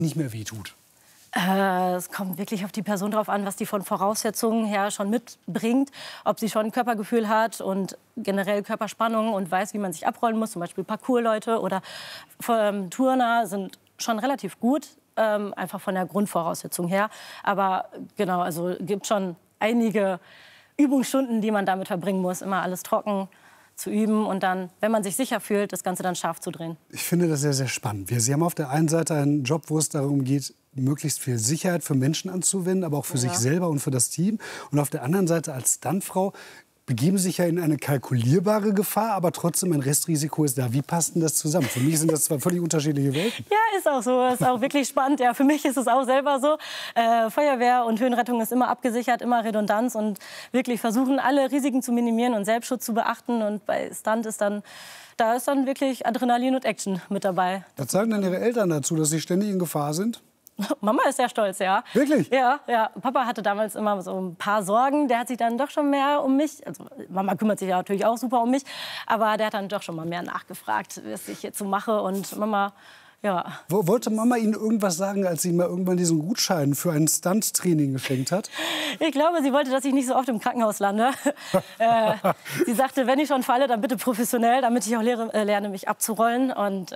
nicht mehr wehtut? Es kommt wirklich auf die Person drauf an, was die von Voraussetzungen her schon mitbringt. Ob sie schon ein Körpergefühl hat und generell Körperspannung und weiß, wie man sich abrollen muss. Zum Beispiel Parkourleute oder Turner sind schon relativ gut, einfach von der Grundvoraussetzung her. Aber genau, also gibt schon einige Übungsstunden, die man damit verbringen muss. Immer alles trocken zu üben und dann, wenn man sich sicher fühlt, das Ganze dann scharf zu drehen. Ich finde das sehr, sehr spannend. Sie haben auf der einen Seite einen Job, wo es darum geht, möglichst viel Sicherheit für Menschen anzuwenden, aber auch für sich selber und für das Team. Und auf der anderen Seite als Stuntfrau begeben Sie sich ja in eine kalkulierbare Gefahr, aber trotzdem ein Restrisiko ist da. Wie passt denn das zusammen? Für mich sind das zwei völlig unterschiedliche Welten. Ja, ist auch so. Ist auch wirklich spannend. Ja, für mich ist es auch selber so. Feuerwehr und Höhenrettung ist immer abgesichert, immer Redundanz und wirklich versuchen, alle Risiken zu minimieren und Selbstschutz zu beachten. Und bei Stunt ist dann wirklich Adrenalin und Action mit dabei. Was sagen denn Ihre Eltern dazu, dass Sie ständig in Gefahr sind? Mama ist sehr stolz, ja. Wirklich? Ja, ja. Papa hatte damals immer so ein paar Sorgen. Der hat sich dann doch schon mehr um mich. Also Mama kümmert sich ja natürlich auch super um mich. Aber der hat dann doch schon mal mehr nachgefragt, was ich jetzt so mache. Und Mama, ja. Wollte Mama Ihnen irgendwas sagen, als sie mal irgendwann diesen Gutschein für ein Stunt-Training geschenkt hat? Ich glaube, sie wollte, dass ich nicht so oft im Krankenhaus lande. Sie sagte, wenn ich schon falle, dann bitte professionell, damit ich auch lerne, mich abzurollen. Und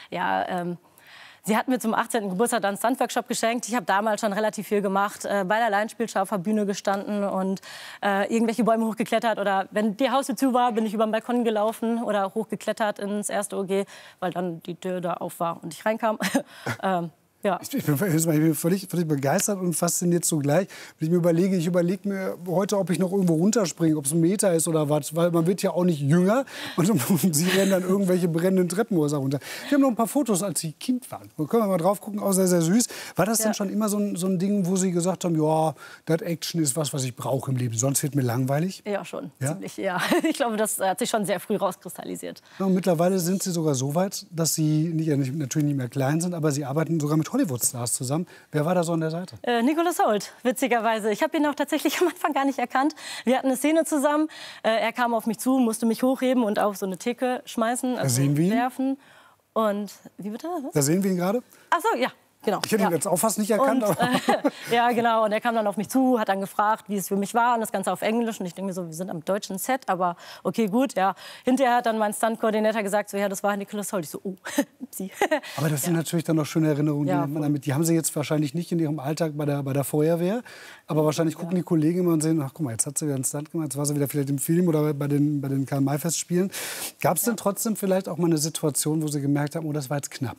sie hat mir zum 18. Geburtstag einen Stunt-Workshop geschenkt. Ich habe damals schon relativ viel gemacht, bei der Laienspielschau auf der Bühne gestanden und irgendwelche Bäume hochgeklettert. Oder wenn die Haustür zu war, bin ich über den Balkon gelaufen oder hochgeklettert ins erste OG, weil dann die Tür da auf war und ich reinkam. Ja. Ich bin völlig begeistert und fasziniert zugleich. Wenn ich überlege mir heute, ob ich noch irgendwo runterspringe, ob es 1 Meter ist oder was, weil man wird ja auch nicht jünger und Sie rennen dann irgendwelche brennenden Treppenhäuser runter. Wir haben noch ein paar Fotos, als Sie Kind waren. Da können wir mal drauf gucken, auch sehr, sehr süß. War das denn schon immer so ein Ding, wo Sie gesagt haben, ja, das Action ist was ich brauche im Leben, sonst wird mir langweilig? Ja, schon. Ja? Ziemlich, ja. Ich glaube, das hat sich schon sehr früh rauskristallisiert. Ja, und mittlerweile sind Sie sogar so weit, dass Sie natürlich nicht mehr klein sind, aber Sie arbeiten sogar mit Hollywood-Stars zusammen. Wer war da so an der Seite? Nicholas Hoult, witzigerweise. Ich habe ihn auch tatsächlich am Anfang gar nicht erkannt. Wir hatten eine Szene zusammen. Er kam auf mich zu, musste mich hochheben und auf so eine Theke schmeißen, also da sehen wir ihn. werfen. Und wie bitte? Was? Da sehen wir ihn gerade. Ach so, ja. Genau. Ich hätte ihn jetzt auch fast nicht erkannt. Und, ja, genau. Und er kam dann auf mich zu, hat dann gefragt, wie es für mich war. Und das Ganze auf Englisch. Und ich denke mir so, wir sind am deutschen Set. Aber okay, gut. Ja. Hinterher hat dann mein Stunt-Koordinator gesagt, so, ja, das war Nicholas Hoult. Ich so, oh, sie. Aber das sind natürlich dann noch schöne Erinnerungen, Ja, die haben Sie jetzt wahrscheinlich nicht in Ihrem Alltag bei der Feuerwehr. Aber wahrscheinlich gucken die Kollegen immer und sehen, ach guck mal, jetzt hat sie wieder einen Stunt gemacht. Jetzt war sie wieder vielleicht im Film oder bei den Karl-May-Festspielen. Gab es denn trotzdem vielleicht auch mal eine Situation, wo Sie gemerkt haben, oh, das war jetzt knapp?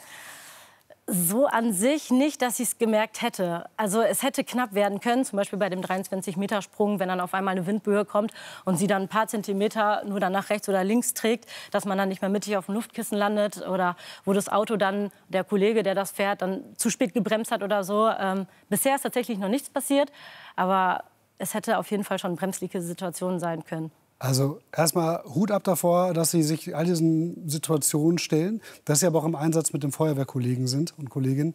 So an sich nicht, dass ich es gemerkt hätte. Also es hätte knapp werden können, zum Beispiel bei dem 23-Meter-Sprung, wenn dann auf einmal eine Windböe kommt und sie dann ein paar Zentimeter nur dann nach rechts oder links trägt, dass man dann nicht mehr mittig auf dem Luftkissen landet oder wo das Auto dann, der Kollege, der das fährt, dann zu spät gebremst hat oder so. Bisher ist tatsächlich noch nichts passiert, aber es hätte auf jeden Fall schon bremsliche Situationen sein können. Also erstmal Hut ab davor, dass Sie sich all diesen Situationen stellen, dass Sie aber auch im Einsatz mit den Feuerwehrkollegen sind und Kolleginnen.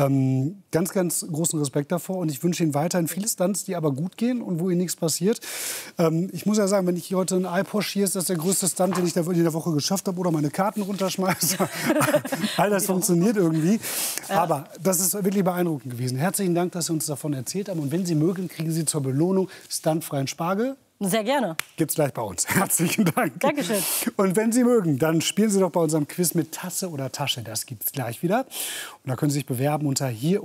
Ganz, ganz großen Respekt davor und ich wünsche Ihnen weiterhin viele Stunts, die aber gut gehen und wo Ihnen nichts passiert. Ich muss ja sagen, wenn ich heute ein iPorsche hier ist, das ist der größte Stunt, den ich in der Woche geschafft habe oder meine Karten runterschmeiße. All das funktioniert irgendwie. Aber das ist wirklich beeindruckend gewesen. Herzlichen Dank, dass Sie uns davon erzählt haben und wenn Sie mögen, kriegen Sie zur Belohnung stuntfreien Spargel. Sehr gerne. Gibt's gleich bei uns. Herzlichen Dank. Dankeschön. Und wenn Sie mögen, dann spielen Sie doch bei unserem Quiz mit Tasse oder Tasche. Das gibt's gleich wieder. Und da können Sie sich bewerben unter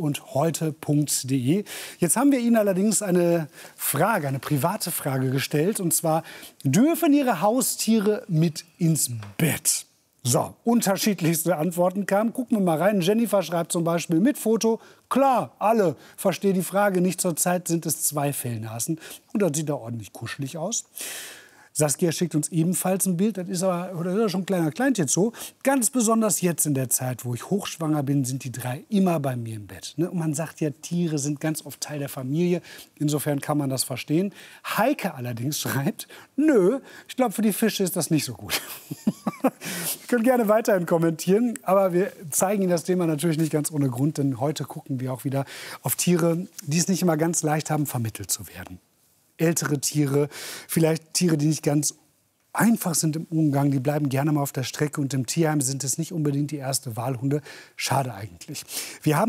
hierundheute.de. Jetzt haben wir Ihnen allerdings eine Frage, eine private Frage gestellt. Und zwar, dürfen Ihre Haustiere mit ins Bett? So, unterschiedlichste Antworten kamen. Gucken wir mal rein. Jennifer schreibt zum Beispiel mit Foto. Klar, alle. Verstehe die Frage nicht. Zurzeit sind es 2 Fellnasen. Und das sieht da ordentlich kuschelig aus. Saskia schickt uns ebenfalls ein Bild. Das ist aber schon ein kleiner Kleintier so. Ganz besonders jetzt in der Zeit, wo ich hochschwanger bin, sind die 3 immer bei mir im Bett. Und man sagt ja, Tiere sind ganz oft Teil der Familie. Insofern kann man das verstehen. Heike allerdings schreibt, nö, ich glaube, für die Fische ist das nicht so gut. Ihr könnt gerne weiterhin kommentieren, aber wir zeigen Ihnen das Thema natürlich nicht ganz ohne Grund, denn heute gucken wir auch wieder auf Tiere, die es nicht immer ganz leicht haben, vermittelt zu werden. Ältere Tiere, vielleicht Tiere, die nicht ganz einfach sind im Umgang, die bleiben gerne mal auf der Strecke und im Tierheim sind es nicht unbedingt die erste Wahl Hunde. Schade eigentlich. Wir haben